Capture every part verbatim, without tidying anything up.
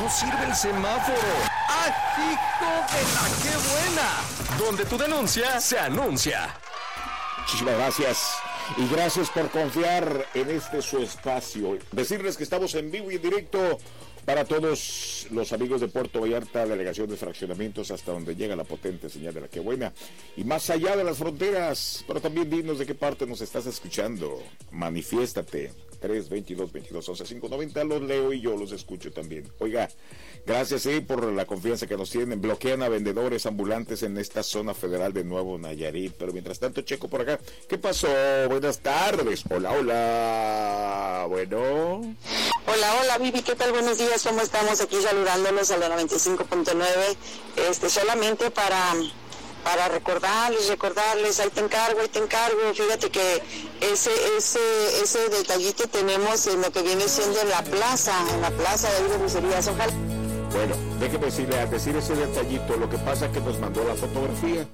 no sirve el semáforo. ¡Ah, hijo de la qué buena! Donde tu denuncia se anuncia. Muchísimas gracias. Y gracias por confiar en este su espacio. Decirles que estamos en vivo y en directo para todos los amigos de Puerto Vallarta, delegación de fraccionamientos, hasta donde llega la potente señal de la que buena. Y más allá de las fronteras, pero también dinos de qué parte nos estás escuchando. Manifiéstate. tres veintidós veintidós once cinco noventa, los leo y yo los escucho también. Oiga, gracias eh, por la confianza que nos tienen. Bloquean a vendedores ambulantes en esta zona federal de Nuevo Nayarit. Pero mientras tanto, checo por acá. ¿Qué pasó? Buenas tardes. Hola, hola. Bueno. Hola, hola, Vivi. ¿Qué tal? Buenos días. ¿Cómo estamos? Aquí saludándolos a la noventa y cinco punto nueve. Este, solamente para... para recordarles, recordarles, ahí te encargo, ahí te encargo, fíjate que ese, ese, ese detallito tenemos en lo que viene siendo en la plaza, en la plaza de ahí de Bucerías, ojalá. Bueno, déjeme decirle, a decir ese detallito, lo que pasa es que nos mandó la fotografía.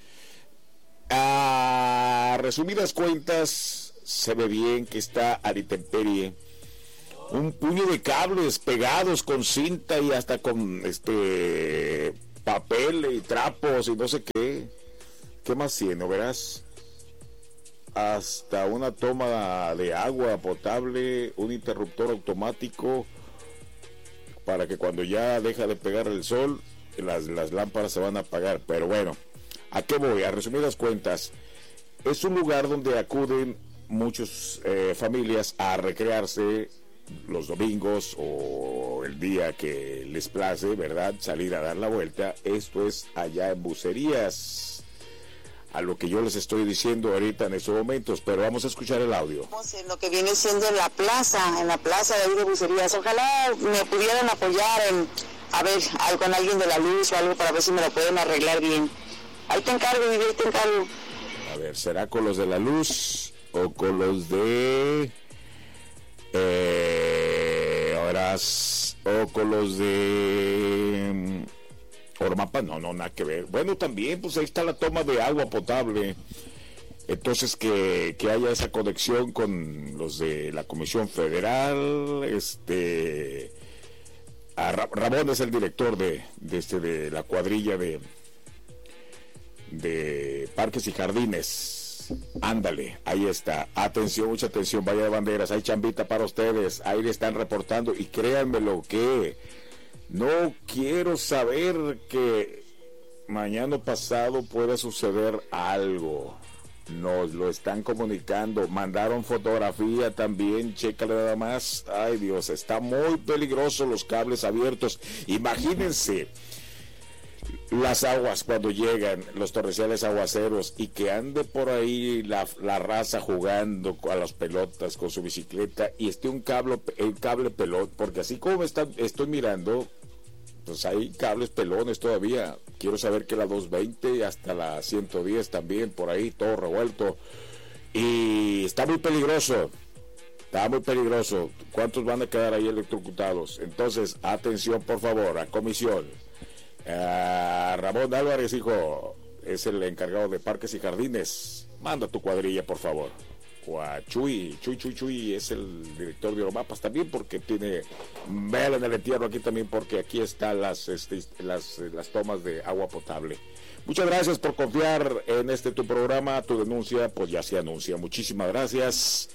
A resumidas cuentas, se ve bien que está a la intemperie. Un puño de cables pegados con cinta y hasta con este... papel y trapos y no sé qué. ¿Qué más tiene? Verás, hasta una toma de agua potable, un interruptor automático para que cuando ya deja de pegar el sol, las, las lámparas se van a apagar. Pero bueno, ¿a qué voy? A resumidas cuentas, es un lugar donde acuden muchas eh, familias a recrearse los domingos o el día que les place, ¿verdad? Salir a dar la vuelta. Esto es allá en Bucerías, a lo que yo les estoy diciendo ahorita en estos momentos, pero vamos a escuchar el audio. En lo que viene siendo en la plaza, en la plaza de ahí de Bucerías, ojalá me pudieran apoyar en, a ver, algo con alguien de la luz o algo para ver si me lo pueden arreglar bien. Ahí te encargo, Vivi, ahí te encargo. A ver, ¿será con los de la luz o con los de... Eh, horas o con los de Ormapa? No, no, nada que ver. Bueno, también, pues ahí está la toma de agua potable. Entonces, que, que haya esa conexión con los de la Comisión Federal. Este a Ra- Ramón es el director de, de, este, de la cuadrilla de, de Parques y Jardines. Ándale, ahí está. Atención, mucha atención, vaya de banderas, hay chambita para ustedes, ahí le están reportando y créanme lo que no quiero saber que mañana pasado pueda suceder algo. Nos lo están comunicando, mandaron fotografía también, chécale nada más. Ay Dios, está muy peligroso los cables abiertos. Imagínense las aguas cuando llegan, los torrenciales aguaceros, y que ande por ahí la, la raza jugando a las pelotas con su bicicleta y esté un cable, el cable pelón, porque así como está, estoy mirando, pues hay cables pelones todavía. Quiero saber que la doscientos veinte hasta la ciento diez también, por ahí, todo revuelto, y está muy peligroso. Está muy peligroso. ¿Cuántos van a quedar ahí electrocutados? Entonces, atención por favor, a comisión. Uh, Ramón Álvarez, hijo, es el encargado de Parques y Jardines. Manda tu cuadrilla, por favor. O a Chuy, Chuy, Chuy, Chuy es el director de Oromapas también, porque tiene vela en el entierro aquí también, porque aquí están las, este, las, las tomas de agua potable. Muchas gracias por confiar en este tu programa. Tu denuncia, pues ya se anuncia. Muchísimas gracias.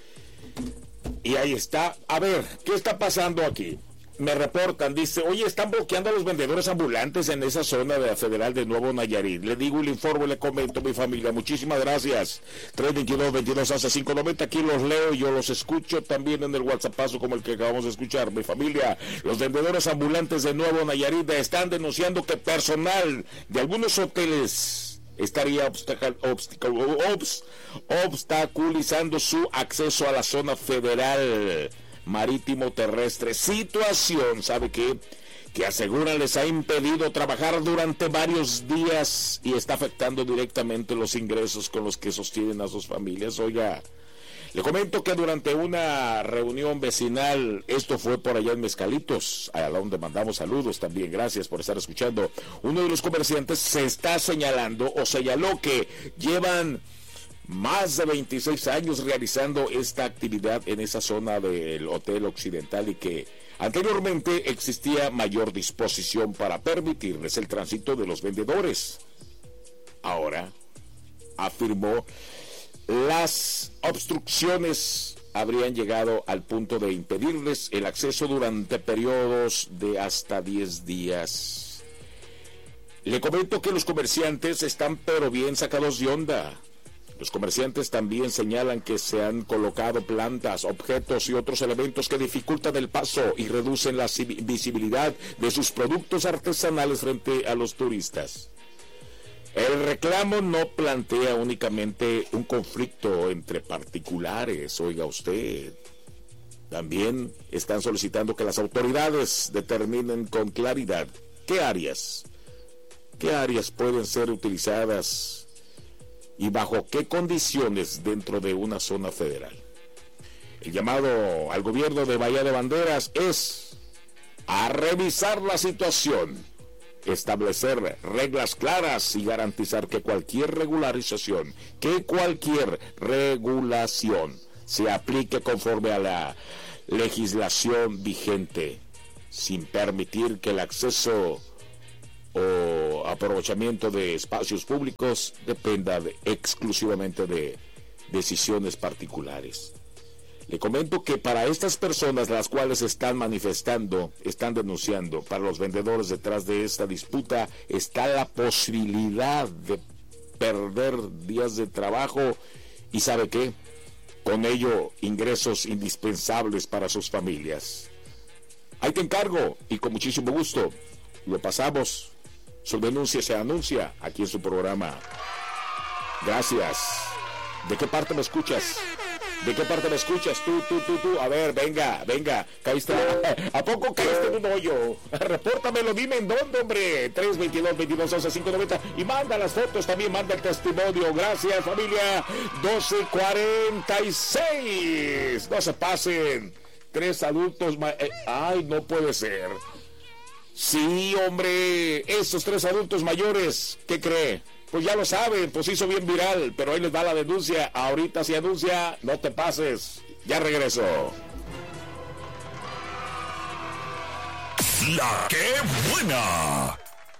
Y ahí está. A ver, ¿qué está pasando aquí? Me reportan, dice, oye, están bloqueando a los vendedores ambulantes en esa zona de la Federal de Nuevo Nayarit. Le digo y le informo y le comento a mi familia. Muchísimas gracias. tres veintidós veintidós once cinco noventa, aquí los leo y yo los escucho también en el WhatsAppazo como el que acabamos de escuchar. Mi familia, los vendedores ambulantes de Nuevo Nayarit están denunciando que personal de algunos hoteles estaría obstacal, obstacal, obst, obstaculizando su acceso a la zona federal marítimo terrestre. Situación, ¿sabe qué? Que aseguran les ha impedido trabajar durante varios días y está afectando directamente los ingresos con los que sostienen a sus familias. Oiga, le comento que durante una reunión vecinal, esto fue por allá en Mezcalitos, a donde mandamos saludos también, gracias por estar escuchando, uno de los comerciantes se está señalando o señaló que llevan más de veintiséis años realizando esta actividad en esa zona del Hotel Occidental y que anteriormente existía mayor disposición para permitirles el tránsito de los vendedores. Ahora, afirmó, las obstrucciones habrían llegado al punto de impedirles el acceso durante periodos de hasta diez días. Le comento que los comerciantes están pero bien sacados de onda. Los comerciantes también señalan que se han colocado plantas, objetos y otros elementos que dificultan el paso y reducen la visibilidad de sus productos artesanales frente a los turistas. El reclamo no plantea únicamente un conflicto entre particulares, oiga usted. También están solicitando que las autoridades determinen con claridad qué áreas, qué áreas pueden ser utilizadas y bajo qué condiciones dentro de una zona federal. El llamado al gobierno de Bahía de Banderas es a revisar la situación, establecer reglas claras y garantizar que cualquier regularización, que cualquier regulación se aplique conforme a la legislación vigente, sin permitir que el acceso o aprovechamiento de espacios públicos dependa de, exclusivamente de decisiones particulares. Le comento que para estas personas, las cuales están manifestando, están denunciando, para los vendedores detrás de esta disputa está la posibilidad de perder días de trabajo y ¿sabe qué? Con ello ingresos indispensables para sus familias. Ahí te encargo y con muchísimo gusto lo pasamos. Su denuncia se anuncia aquí en su programa. Gracias. ¿De qué parte me escuchas? ¿De qué parte me escuchas? Tú, tú, tú, tú. A ver, venga, venga. Caíste. ¿A poco caíste en un hoyo? Repórtamelo, dime en dónde, hombre. tres veintidós, veintidós, once, cinco noventa. Y manda las fotos, también manda el testimonio. Gracias, familia. doce cuarenta y seis. No se pasen. Tres adultos. Ma- eh, Ay, no puede ser. Sí, hombre, esos tres adultos mayores, ¿qué cree? Pues ya lo saben, pues hizo bien viral, pero ahí les da la denuncia. Ahorita se anuncia, no te pases. Ya regreso. La que buena.